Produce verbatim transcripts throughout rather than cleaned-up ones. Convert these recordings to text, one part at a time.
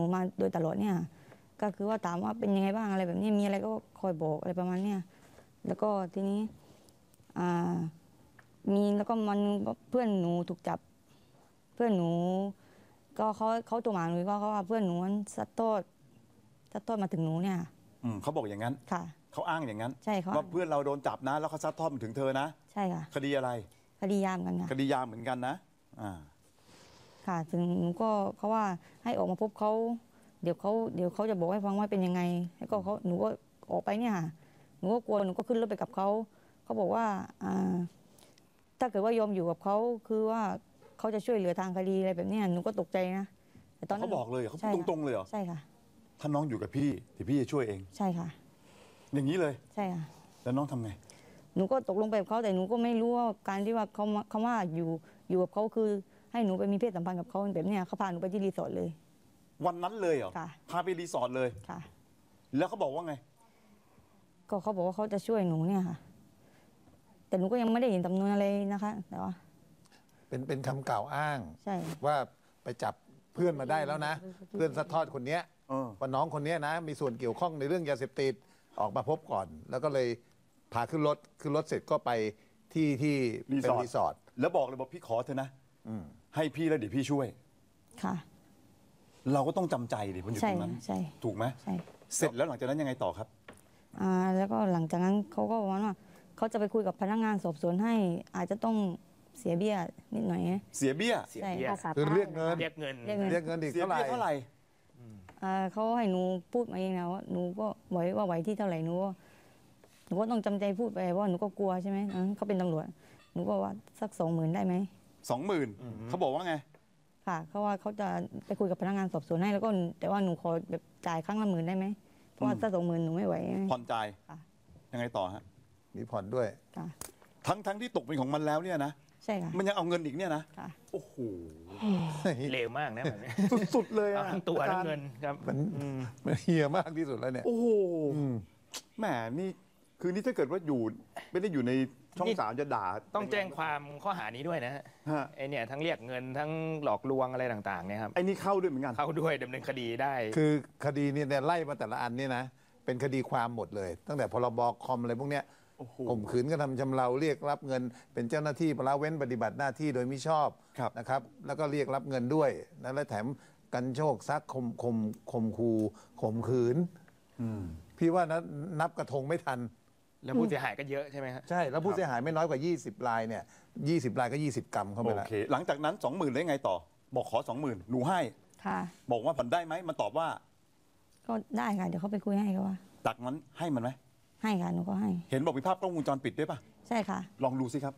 มาโดยตลอดเนี่ยก็คือว่าถามว่าเป็นยังไงบ้างอะไรแบบนี้มีอะไรก็คอยบอกอะไรประมาณเนี้ยแล้วก็ทีนี้อ่ามีแล้วก็มันเพื่อนหนูถูกจับเพื่อนหนูก็เขาเขาตัวหมาหนูก็เขาว่าเพื่อนหนูซัดทอดซัดทอดมาถึงหนูเนี่ยอืมเขาบอกอย่างนั้นค่ะเขาอ้างอย่างนั้นใช่เขาว่าเพื่อนเราโดนจับนะแล้วเขาซัดทอดมาถึงเธอนะใช่ค่ะคดีอะไรคดียามกันค่ะคดียามเหมือนกันนะอ่าค่ะถึงหนูก็เขาว่าให้ออกมาพบเขาเดี๋ยวเขาเดี๋ยวเขาจะบอกให้ฟังว่าเป็นยังไงแล้วก็เขาหนูก็ออกไปเนี่ยค่ะหนูก็กลัวหนูก็ขึ้นรถไปกับเขาเขาบอกว่าอ่าถ้าเกิดว่ายอมอยู่กับเขาคือว่าเขาจะช่วยเหลือทางคดีอะไรแบบนี้หนูก็ตกใจนะแต่ตอนนั้นเขาบอกเลยเขาพูดตรงๆเลยเหรอใช่ค่ะถ้าน้องอยู่กับพี่เดี๋ยวพี่จะช่วยเองใช่ค่ะอย่างนี้เลยใช่ค่ะแล้วน้องทำไงหนูก็ตกลงไปกับเขาแต่หนูก็ไม่รู้ว่าการที่ว่าเขาคำว่าอยู่อยู่กับเขาคือให้หนูไปมีเพศสัมพันธ์กับเขาแบบนี้เขาพาหนูไปที่รีสอร์ทเลยวันนั้นเลยเหรอค่ะพาไปรีสอร์ทเลยค่ะแล้วเขาบอกว่าไงก็เขาบอกว่าเขาจะช่วยหนูเนี่ยค่ะแต่หนูก็ยังไม่ได้เห็นจำนวนอะไรนะคะแต่ว่าเป็นเป็นคำกล่าวอ้างใช่ว่าไปจับเพื่อนมาได้แล้วนะเพื่อนซัดทอดคนเนี้ยว่าน้องคนนี้นะมีส่วนเกี่ยวข้องในเรื่องยาเสพติดออกมาพบก่อนแล้วก็เลยพาขึ้นรถขึ้นรถเสร็จก็ไปที่ที่เป็นรีสอร์ทแล้วบอกเลยบอกพี่ขอเธอนะให้พี่แล้วเดี๋ยวพี่ช่วยค่ะเราก็ต้องจำใจดิมันอยู่ตรงนั้นใช่ถูกไหมใช่เสร็จแล้วหลังจากนั้นยังไงต่อครับอ่าแล้วก็หลังจากนั้นเขาก็บอกว่าเขาจะไปคุยกับพนักงานสอบสวนให้อาจจะต้องเสียเบี้ยนิดหน่อยเสียเบี้ยใช่คือเรียกเงินเรียกเงินเรียกเงินอีกเท่าไหร่เท่าไหร่เขาให้หนูพูดมาเองนะว่าหนูก็ไหวว่าไหวที่เท่าไหร่หนูก็หนูก็ต้องจำใจพูดไปว่าหนูก็กลัวใช่ไหมเขาเป็นตำรวจหนูก็ว่าสักสองหมื่นได้ไหมสองหมื่นเขาบอกว่าไงค่ะเขาว่าเขาจะไปคุยกับพนักงานสอบสวนให้แล้วก็แต่ว่าหนูขอแบบจ่ายครั้งละหมื่นได้ไหมเพราะว่าถ้าสองหมื่นหนูไม่ไหวผ่อนจ่ายยังไงต่อฮะมีผ่อนด้วยทั้งทั้งที่ตกเป็นของมันแล้วเนี่ยนะใช่ค่ะมันยังเอาเงินอีกเนี่ยนะโอ้โหเลวมากนะแบบนี้สุดๆเลยทั้งตัวทั้งเงินครับมันมันเฮี้ยมากที่สุดแล้วเนี่ยโอ้โหแหมนี่คือนี่ถ้าเกิดว่าอยู่ไม่ได้อยู่ในช่องสามจะด่าต้องแจ้งความข้อหานี้ด้วยนะฮะไอเนี่ยทั้งเรียกเงินทั้งหลอกลวงอะไรต่างๆเนี่ยครับไอ้นี่เข้าด้วยเหมือนกันเข้าด้วยดำเนินคดีได้คือคดีนี้เนี่ยไล่มาแต่ละอันนี่นะเป็นคดีความหมดเลยตั้งแต่พรบคอมอะไรพวกเนี้ยข่มขืนกระทำชำเราเรียกรับเงินเป็นเจ้าหน้าที่ละเว้นปฏิบัติหน้าที่โดยมิชอบนะครับแล้วก็เรียกรับเงินด้วยนะและแถมกันโชคซักข่มข่มข่มขู่ข่มขืนพี่ว่านะนับกระทงไม่ทันแล้วผู้เสียหายก็เยอะใช่ไหมครับใช่แล้วผู้เสียหายไม่น้อยกว่ายี่สิบรายเนี่ยยี่สิบรายก็ยี่สิบกรัมเข้าไปแล้วโอเคหลังจากนั้นสองหมื่นได้ไงต่อบอกขอสองหมื่นหนูให้ค่ะบอกว่าผ่อนได้ไหมมันตอบว่าก็ได้ค่ะเดี๋ยวเขาไปคุยให้เขาว่าจากนั้นให้มันไหมให้ค่ะหนูก็ให้เห็นบอกมีภาพกล้องวงจรปิดด้วยป่ะใช่ค่ะลองดูสิครับ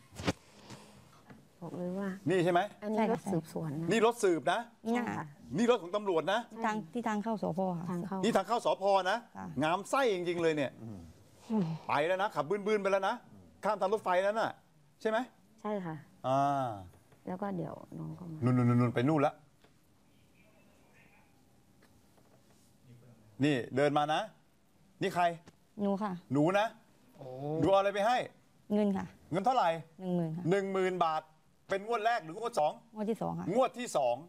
บอกเลยว่านี่ใช่ไหมอันนี้รถสืบสวนนะนี่รถสืบนะนี่ค่ะนี่รถของตำรวจนะทางที่ทางเข้าสพค่ะนี่ทางเข้าสพนะงามไส้จริงๆเลยเนี่ยไปแล้วนะขับบื้นๆไปแล้วนะข้ามทางรถไฟนั้นน่ะใช่ไหมใช่ค่ะอ่าแล้วก็เดี๋ยวน้องก็มานู่นนู่นนู่นไปนู่นละนี่เดินมานะนี่ใครหนูค่ะหนูนะหนูเอาอะไรไปให้เงินค่ะเงินเท่าไหร่หนึ่งหมื่นค่ะหนึ่งหมื่นบาทเป็นงวดแรกหรืองวดสองงวดที่สองค่ะงวดที่สอง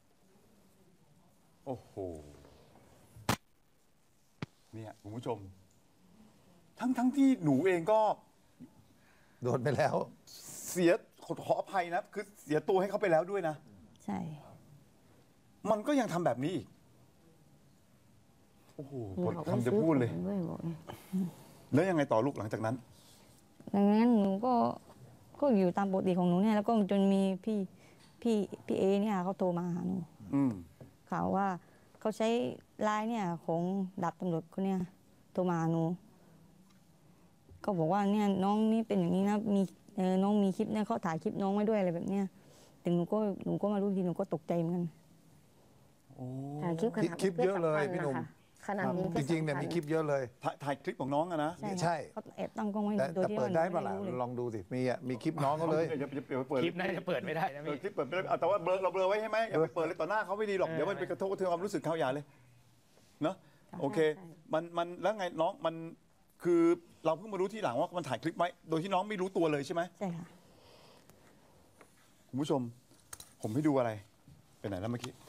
โอ้โหเนี่ยคุณผู้ชมทั้งทั้งที่หนูเองก็โดนไปแล้วเสียขออภัยนะคือเสียตัวให้เขาไปแล้วด้วยนะใช่มันก็ยังทำแบบนี้อีกโอ้โหหมดคำจะพูดเลยแล้วยังไงต่อลูกหลังจากนั้นดังนั้นหนูก็ก็อยู่ตามปกติของหนูเนี่ยแล้วก็จนมีพี่พี่พี่เอเนี่ยเขาโทรมาหาหนูข่าวว่าเขาใช้ไลน์เนี่ยของดาบตำรวจคนเนี้ยโทรมาหาหนูก็บอกว่าเนี่ยน้องนี่เป็นอย่างนี้นะมีเออน้องมีคลิปเนี่ยเขาถ่ายคลิปน้องไว้ด้วยอะไรแบบเนี้ยแต่หนูก็หนูก็มารู้ทีหนูก็ตกใจเหมือนกันถ่ายคลิปขนาดคลิปเยอะเลยพี่หนุ่มขนาดนี้จริงๆเนี่ยมีคลิปเยอะเลยถ่ายคลิปของน้องอะนะใช่เขาแอบตั้งกล้องไว้โดยที่เปิดได้ปะล่ะลองดูสิมีอ่ะมีคลิปน้องเขาเลยคลิปนั้นจะเปิดไม่ได้นะคลิปเปิดไม่ได้แต่ว่าเบลอเราเบลอไว้ใช่ไหมอย่าไปเปิดเลยต่อหน้าเขาไม่ดีหรอกเดี๋ยวมันไปกระทบกระเทือนความรู้สึกเขาอย่าเลยเนาะโอเคมันมันแล้วไงน้องมันคือเราเพิ่งมารู้ทีหลังว่ามันถ่ายคลิปไว้โดยที่น้องไม่รู้ตัวเลยใช่ไหมใช่ค่ะคุณผู้ชมผมให้ดูอะไรไปไหนแล้วเมื่อกี้